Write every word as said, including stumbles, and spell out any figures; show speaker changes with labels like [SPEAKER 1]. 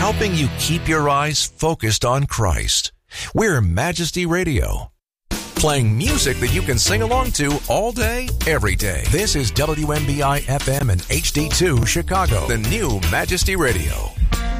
[SPEAKER 1] helping you keep your eyes focused on Christ. We're Majesty Radio, playing music that you can sing along to all day, every day. This is W M B I F M and H D two Chicago, the new Majesty Radio.